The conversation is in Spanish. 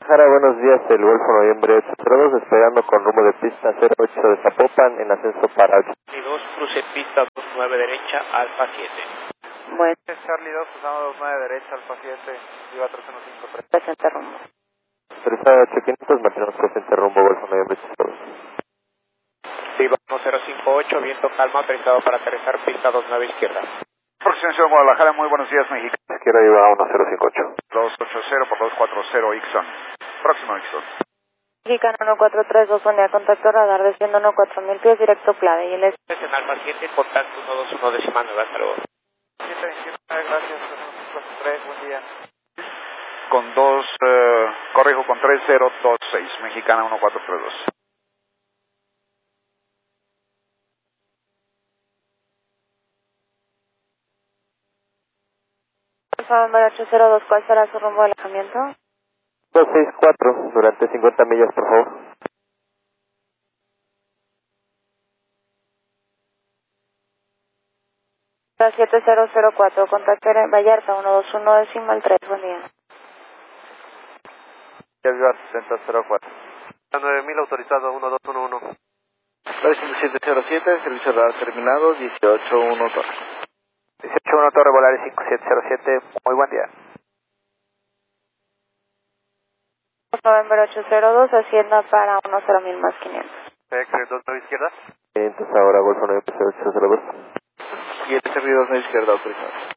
Jara, buenos días, el Golfo Noviembre 802, esperando con rumbo de pista 08 de Zapopan en ascenso para 8. Charlie 2, cruce pista 29 derecha, Alfa 7. Bueno, Charlie 2, usando 29 derecha, Alfa 7, Viva 3153. presente rumbo. Autorizado 8500, mantenemos presente rumbo Golfo Noviembre 802. Viva 1058, viento calma, autorizado para aterrizar pista 29 izquierda. Aproximación Guadalajara, muy buenos días, México. Izquierda iba 1058. 280 por 240, Ixon. Próximo Ixon. Mexicano 1432, unidad contacto radar desciendo 4000 pies directo clave y el Es en Alfa 7, contacto 121 decimal 9, hasta luego. 729, gracias, 3, buen día. Con 2, corrijo, con 3026, Mexicana 1432. November 802, ¿cuál será su rumbo de alojamiento? 264, durante 50 millas, por favor. La 7004, contacto Vallarta 121 decimal 3, buen día. Ya Viva 6004. 9000, autorizado 1211. 707, servicio radar terminado, 181 Torre. 181 Torre, Volaris 5707, muy buen día. November 802, hacienda para 10.000 más 500. PX 29 izquierda. 500 ahora, Golfo Noviembre 802. 7 servicios 9 izquierda autorizado.